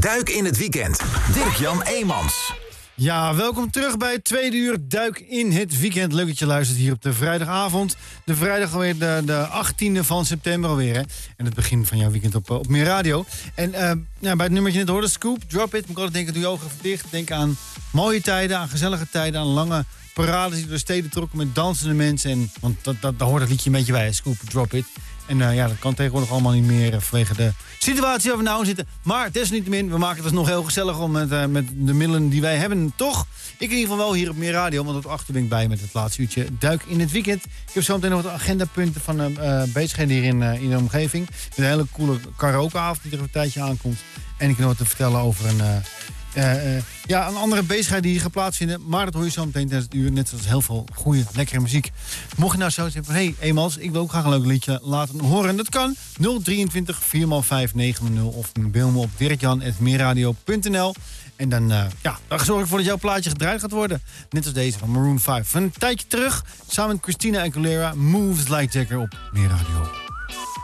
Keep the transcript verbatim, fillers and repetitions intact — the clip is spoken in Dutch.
Duik in het weekend. Dirk-Jan Eemans. Ja, welkom terug bij het tweede uur Duik in het weekend. Leuk dat je luistert hier op de vrijdagavond. De vrijdag alweer de, de achttiende van september alweer. Hè? En het begin van jouw weekend op, op Meer Radio. En uh, ja, bij het nummertje net hoorde, Scoop, Drop It. Moet ik altijd denken, doe je ogen even dicht. Denk aan mooie tijden, aan gezellige tijden, aan lange parades die door de steden trokken met dansende mensen. En, want dat, dat, daar hoort het liedje een beetje bij, Scoop, Drop It. En uh, ja, dat kan tegenwoordig allemaal niet meer uh, vanwege de situatie waar we nou in zitten. Maar desniettemin, we maken het dus nog heel gezellig om met, uh, met de middelen die wij hebben. Toch, ik in ieder geval wel hier op Meer Radio, want op achter ben ik bij met het laatste uurtje Duik in het weekend. Ik heb zo meteen nog wat agendapunten van uh, uh, bezigheden hier in, uh, in de omgeving. Met een hele coole karaokeavond die er een tijdje aankomt. En ik heb nog wat te vertellen over een... Uh, Uh, uh, ja, een andere bezigheid die hier gaat plaatsvinden. Maar dat hoor je zo meteen tijdens het uur. Net zoals heel veel goede, lekkere muziek. Mocht je nou zo zeggen van... Hé, hey, Eemans, ik wil ook graag een leuk liedje laten horen. Dat kan nul drieëntwintig vier maal vijf negenhonderd. Of mail me op dirkjan apenstaartje meerradio punt n l. En dan, uh, ja, dan zorg ik voor dat jouw plaatje gedraaid gaat worden. Net als deze van Maroon vijf. Van een tijdje terug, samen met Christina Aguilera... Moves Like Jagger op Meer Radio.